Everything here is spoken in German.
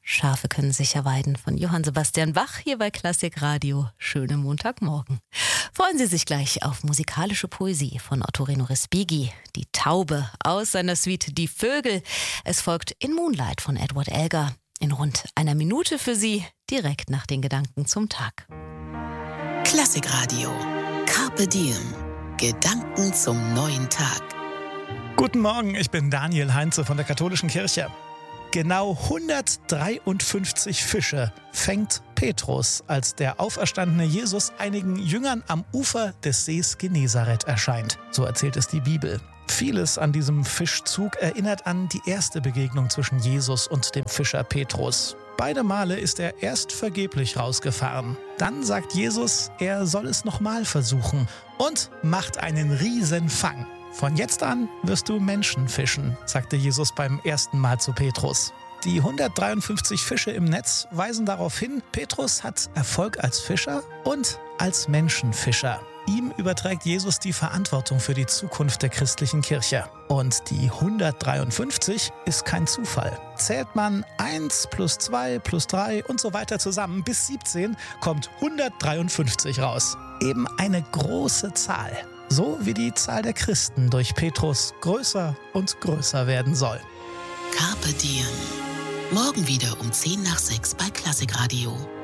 Schafe können sicher weiden von Johann Sebastian Bach hier bei Klassik Radio. Schönen Montagmorgen. Freuen Sie sich gleich auf musikalische Poesie von Ottorino Respighi. Die Taube aus seiner Suite Die Vögel. Es folgt In Moonlight von Edward Elgar. In rund einer Minute für Sie, direkt nach den Gedanken zum Tag. Klassik Radio. Carpe Diem. Gedanken zum neuen Tag. Guten Morgen, ich bin Daniel Heinze von der Katholischen Kirche. Genau 153 Fische fängt Petrus, als der auferstandene Jesus einigen Jüngern am Ufer des Sees Genezareth erscheint. So erzählt es die Bibel. Vieles an diesem Fischzug erinnert an die erste Begegnung zwischen Jesus und dem Fischer Petrus. Beide Male ist er erst vergeblich rausgefahren. Dann sagt Jesus, er soll es nochmal versuchen und macht einen Riesenfang. Von jetzt an wirst du Menschen fischen, sagte Jesus beim ersten Mal zu Petrus. Die 153 Fische im Netz weisen darauf hin, Petrus hat Erfolg als Fischer und als Menschenfischer. Ihm überträgt Jesus die Verantwortung für die Zukunft der christlichen Kirche. Und die 153 ist kein Zufall. Zählt man 1 plus 2 plus 3 und so weiter zusammen bis 17, kommt 153 raus. Eben eine große Zahl. So wie die Zahl der Christen durch Petrus größer und größer werden soll. Carpe Diem. Morgen wieder um 5:10 bei Klassik Radio.